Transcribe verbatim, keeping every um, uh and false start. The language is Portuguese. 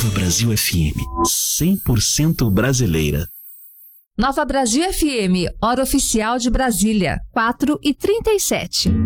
Nova Brasil F M, cem por cento brasileira. Nova Brasil F M, hora oficial de Brasília, quatro e trinta e sete.